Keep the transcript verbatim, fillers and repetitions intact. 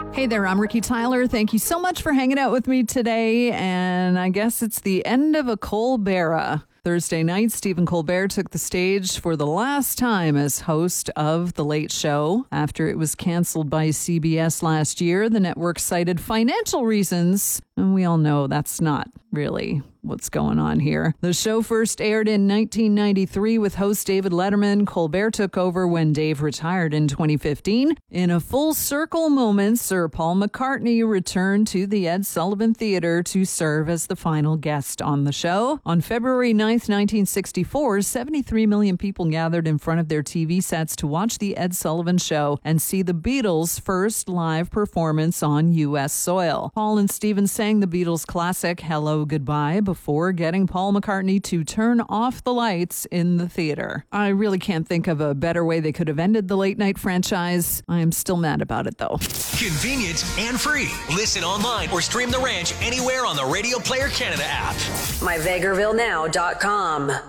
Hey there, I'm Ricky Tyler. Thank you so much for hanging out with me today. And I guess it's the end of a Colbera. Thursday night, Stephen Colbert took the stage for the last time as host of The Late Show. After it was canceled by C B S last year, the network cited financial reasons, and we all know that's not really what's going on here. The show first aired in nineteen ninety-three with host David Letterman. Colbert took over when Dave retired in twenty fifteen. In a full circle moment, Sir Paul McCartney returned to the Ed Sullivan Theater to serve as the final guest on the show. On February ninth, nineteen sixty-four, seventy-three million people gathered in front of their T V sets to watch the Ed Sullivan Show and see the Beatles' first live performance on U S soil. Paul and Stephen sang the Beatles classic Hello, Goodbye before getting Paul McCartney to turn off the lights in the theater. I really can't think of a better way they could have ended the late night franchise. I am still mad about it, though. Convenient and free. Listen online or stream The Ranch anywhere on the Radio Player Canada app. my vegreville now dot com